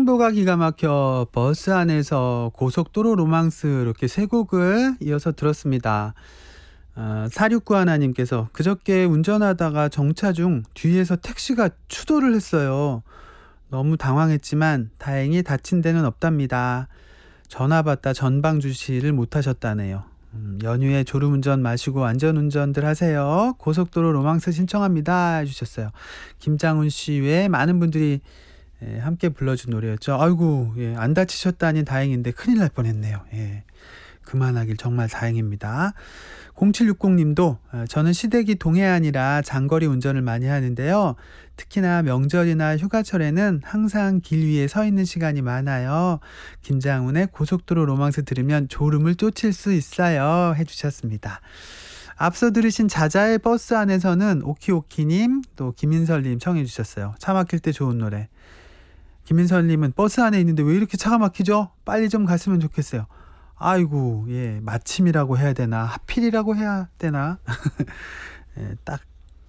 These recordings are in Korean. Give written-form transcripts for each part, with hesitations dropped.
편곡가 기가 막혀 버스 안에서 고속도로 로망스 이렇게 세 곡을 이어서 들었습니다. 469 하나님께서 그저께 운전하다가 정차 중 뒤에서 택시가 추돌을 했어요. 너무 당황했지만 다행히 다친 데는 없답니다. 전화 받다 전방 주시를 못하셨다네요. 연휴에 졸음운전 마시고 안전운전들 하세요. 고속도로 로망스 신청합니다 해주셨어요. 김장훈 씨 외에 많은 분들이 함께 불러준 노래였죠. 아이고, 안 다치셨다니 다행인데 큰일 날 뻔했네요. 그만하길 정말 다행입니다. 0760님도 저는 시댁이 동해안이라 장거리 운전을 많이 하는데요. 특히나 명절이나 휴가철에는 항상 길 위에 서 있는 시간이 많아요. 김장훈의 고속도로 로망스 들으면 졸음을 쫓을 수 있어요 해주셨습니다. 앞서 들으신 자자의 버스 안에서는 오키오키님 또 김인설님 청해 주셨어요. 차 막힐 때 좋은 노래. 김인설님은 버스 안에 있는데 왜 이렇게 차가 막히죠? 빨리 좀 갔으면 좋겠어요. 아이고, 마침이라고 해야 되나 하필이라고 해야 되나 딱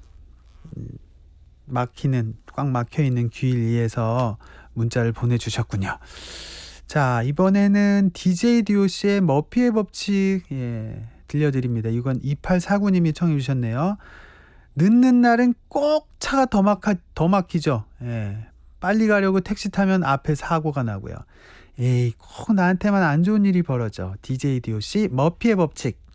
꽉 막혀있는 길 위에서 문자를 보내주셨군요. 자, 이번에는 DJ DOC의 머피의 법칙 들려드립니다. 이건 2849님이 청해 주셨네요. 늦는 날은 꼭 차가 더 막히죠. 빨리 가려고 택시 타면 앞에 사고가 나고요. 꼭 나한테만 안 좋은 일이 벌어져. DJ DOC 머피의 법칙.